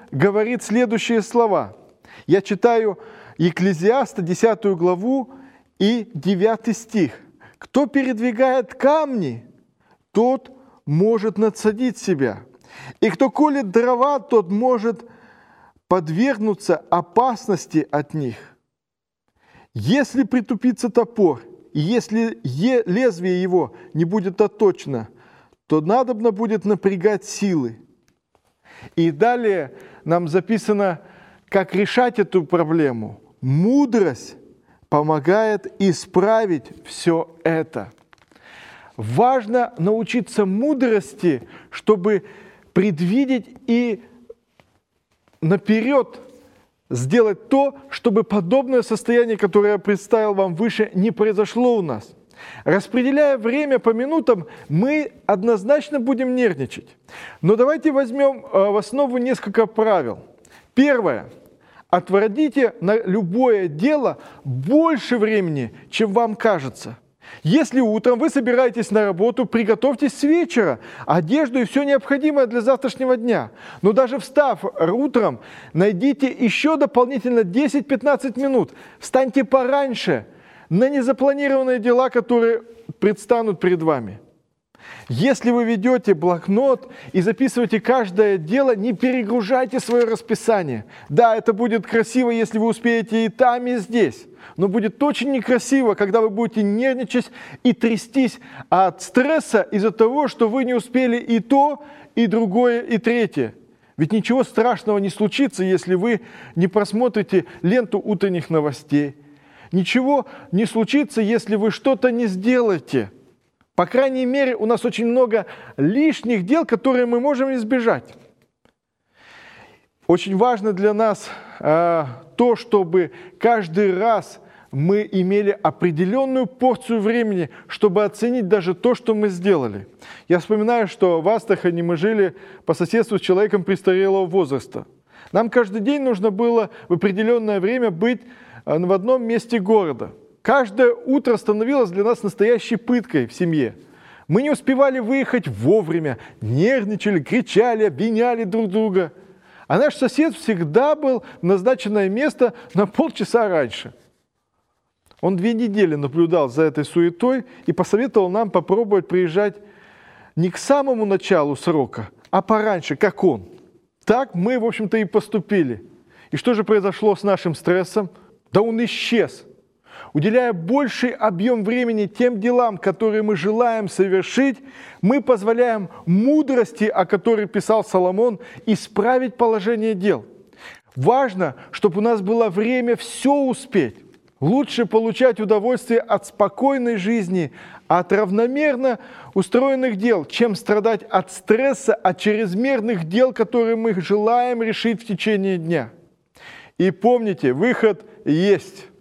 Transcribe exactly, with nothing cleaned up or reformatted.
говорит следующие слова. Я читаю Екклезиаста, десятую главу и девятый стих. «Кто передвигает камни, тот может надсадить себя, и кто колет дрова, тот может подвергнуться опасности от них. Если притупится топор, и если лезвие его не будет отточено, то надобно будет напрягать силы». И далее нам записано, как решать эту проблему. Мудрость помогает исправить все это. Важно научиться мудрости, чтобы предвидеть и наперед сделать то, чтобы подобное состояние, которое я представил вам выше, не произошло у нас. Распределяя время по минутам, мы однозначно будем нервничать. Но давайте возьмем в основу несколько правил. Первое. Отводите на любое дело больше времени, чем вам кажется. Если утром вы собираетесь на работу, приготовьтесь с вечера одежду и все необходимое для завтрашнего дня. Но даже встав утром, найдите еще дополнительно десять-пятнадцать минут. Встаньте пораньше на незапланированные дела, которые предстанут перед вами. Если вы ведете блокнот и записываете каждое дело, не перегружайте свое расписание. Да, это будет красиво, если вы успеете и там, и здесь. Но будет очень некрасиво, когда вы будете нервничать и трястись от стресса из-за того, что вы не успели и то, и другое, и третье. Ведь ничего страшного не случится, если вы не просмотрите ленту утренних новостей. Ничего не случится, если вы что-то не сделаете. По крайней мере, у нас очень много лишних дел, которые мы можем избежать. Очень важно для нас э, то, чтобы каждый раз мы имели определенную порцию времени, чтобы оценить даже то, что мы сделали. Я вспоминаю, что в Астрахани мы жили по соседству с человеком престарелого возраста. Нам каждый день нужно было в определенное время быть в одном месте города. Каждое утро становилось для нас настоящей пыткой в семье. Мы не успевали выехать вовремя, нервничали, кричали, обвиняли друг друга. А наш сосед всегда был в назначенное место на полчаса раньше. Он две недели наблюдал за этой суетой и посоветовал нам попробовать приезжать не к самому началу срока, а пораньше, как он. Так мы, в общем-то, и поступили. И что же произошло с нашим стрессом? Да он исчез. Уделяя больший объем времени тем делам, которые мы желаем совершить, мы позволяем мудрости, о которой писал Соломон, исправить положение дел. Важно, чтобы у нас было время все успеть. Лучше получать удовольствие от спокойной жизни, от равномерно устроенных дел, чем страдать от стресса, от чрезмерных дел, которые мы желаем решить в течение дня. И помните, выход есть.